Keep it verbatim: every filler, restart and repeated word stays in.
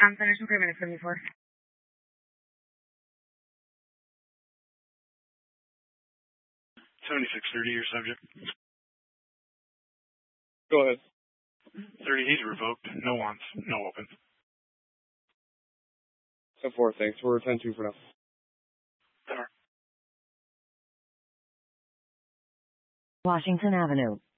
Um, finish some minutes for me, for. seventy-six thirty, your subject. Go ahead. thirty, he's revoked. No wants, no open. ten four, thanks. We're ten two for now. There. Washington Avenue.